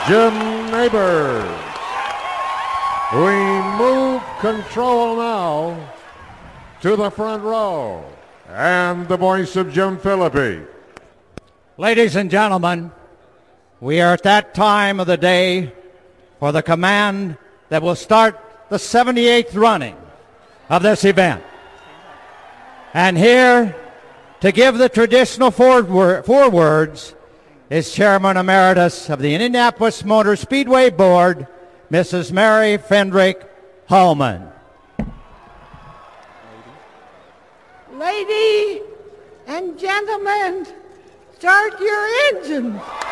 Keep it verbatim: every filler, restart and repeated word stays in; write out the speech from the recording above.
Jim Neighbors. We move control now to the front row, and the voice of Jim Philippi. Ladies and gentlemen, we are at that time of the day for the command that will start the seventy-eighth running of this event. And here to give the traditional forewords is Chairman Emeritus of the Indianapolis Motor Speedway Board, Missus Mary Fendrick Hallman. Ladies and gentlemen, start your engines.